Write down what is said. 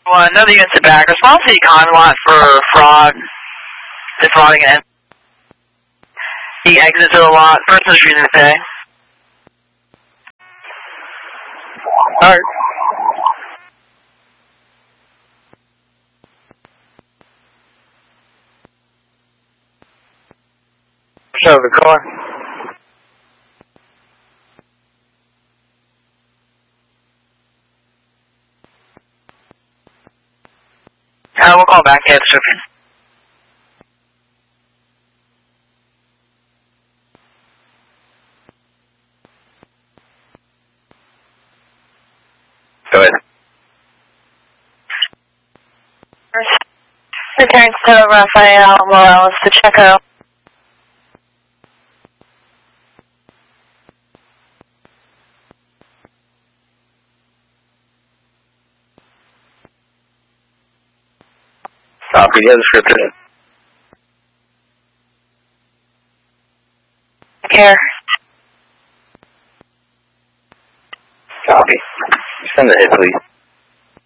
Well, another unit to back. Response to the economy lot for Frog. Defrauding it. He exits to the lot. First is refusing to pay. Alright. Show the car. We'll call back to description. Go ahead. Return to Rafael Morales Pacheco. Copy the description. Care. Copy. Send the hit, please.